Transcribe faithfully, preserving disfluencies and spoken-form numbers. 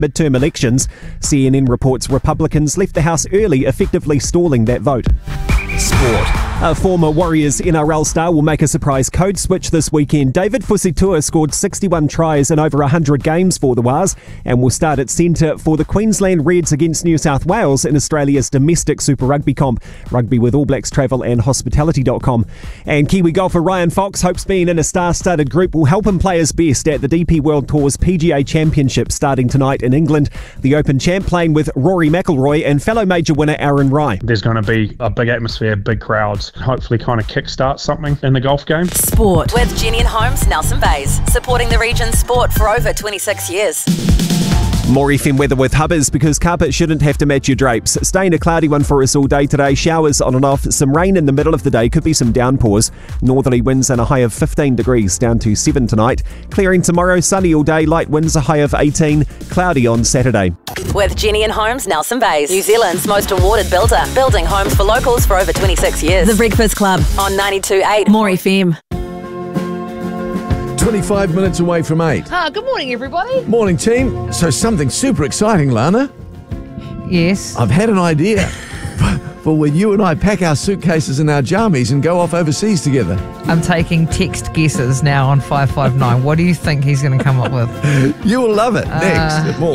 midterm elections. C N N reports Republicans left the House early, effectively stalling that vote. Sport. A former Warriors N R L star will make a surprise code switch this weekend. David Fusitua scored sixty-one tries in over one hundred games for the Wars and will start at centre for the Queensland Reds against New South Wales in Australia's domestic Super Rugby comp. Rugby with All Blacks Travel and Hospitality dot com. And Kiwi golfer Ryan Fox hopes being in a star-studded group will help him play his best at the D P World Tour's P G A Championship starting tonight in England. The Open champ playing with Rory McIlroy and fellow major winner Aaron Rai. There's going to be a big atmosphere, big crowds. Hopefully kind of kickstart something in the golf game. Sport with Jenny and Holmes, Nelson Bays, supporting the region's sport for over twenty-six years. More F M weather with Hubbers, because carpet shouldn't have to match your drapes. Staying a cloudy one for us all day today. Showers on and off. Some rain in the middle of the day. Could be some downpours. Northerly winds and a high of fifteen degrees, down to seven tonight. Clearing tomorrow. Sunny all day. Light winds, a high of eighteen. Cloudy on Saturday. With Jenny and Holmes, Nelson Bays, New Zealand's most awarded builder. Building homes for locals for over twenty-six years. The Breakfast Club On ninety-two point eight. More F M. twenty-five minutes away from eight. Ah, good morning, everybody. Morning, team. So something super exciting, Lana. Yes. I've had an idea for when you and I pack our suitcases and our jammies and go off overseas together. I'm taking text guesses now on five five nine. What do you think he's going to come up with? You will love it. Next. Uh, More.